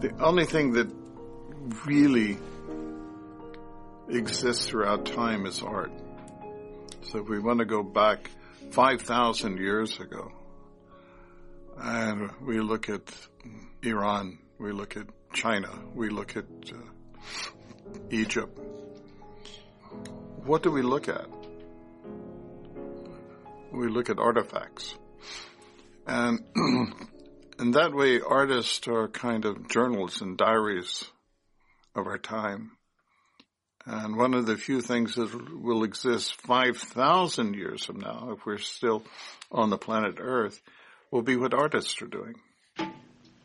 The only thing that really exists throughout time is art. So if we want to go back 5,000 years ago, and we look at Iran, we look at China, we look at Egypt, what do we look at? We look at artifacts. And in that way, artists are kind of journals and diaries of our time. And one of the few things that will exist 5,000 years from now, if we're still on the planet Earth, will be what artists are doing.